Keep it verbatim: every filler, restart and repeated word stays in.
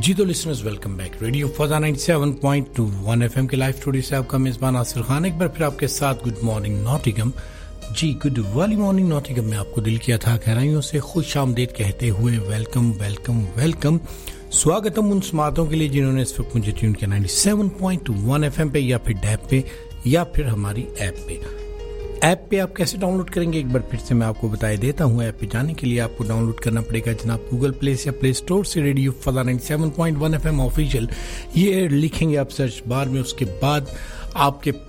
जी तो listeners welcome back. Radio फजा सत्तानवे point one FM के लाइव स्टूडियो से आपका मेजबान आसिर खान एक बार फिर आपके साथ गुड मॉर्निंग नॉटिंघम। जी गुड वाली मॉर्निंग नॉटिंघम में आपको दिल किया था गहराइयों से खुश आमदीद कहते हुए वेलकम वेलकम वेलकम स्वागतम उन समातों के लिए जिन्होंने इस वक्त मुझे ट्यून किया सत्तानवे पॉइंट वन एफएम पे या फिर डैप पे या फिर हमारी ऐप पे। ऐप पे आप कैसे डाउनलोड करेंगे एक बार फिर से मैं आपको बताई देता हूँ। ऐप पे जाने के लिए आपको डाउनलोड करना पड़ेगा जनाब गूगल प्ले से या प्ले स्टोर से रेडियो फजा सत्तानवे पॉइंट वन एफएम ऑफिशियल ये लिखेंगे आप सर्च बार में। उसके बाद आपके